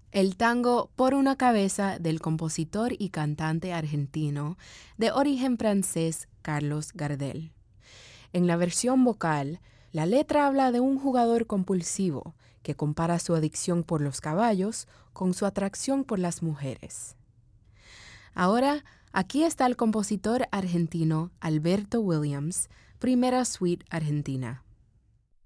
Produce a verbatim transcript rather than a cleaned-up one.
El tango Por una cabeza del compositor y cantante argentino de origen francés Carlos Gardel. En la versión vocal, la letra habla de un jugador compulsivo que compara su adicción por los caballos con su atracción por las mujeres. Ahora, aquí está el compositor argentino Alberto Williams, Primera Suite Argentina.